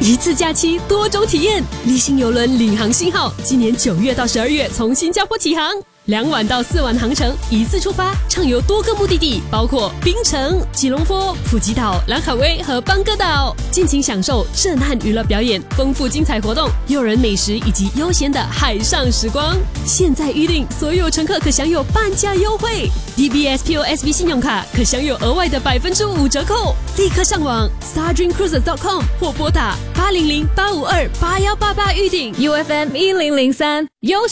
一次假期多种体验，立新邮轮领航信号今年9月到12月从新加坡起航，2晚到4晚航程，一次出发，畅游多个目的地，包括槟城、吉隆坡、普吉岛、兰卡威和邦哥岛，尽情享受震撼娱乐表演、丰富精彩活动、诱人美食以及悠闲的海上时光。现在预定，所有乘客可享有半价优惠 ，DBS POSB 信用卡可享有额外的5%折扣。立刻上网 stardreamcruises.com 或拨打800-852-8188预订 UFM 1003，优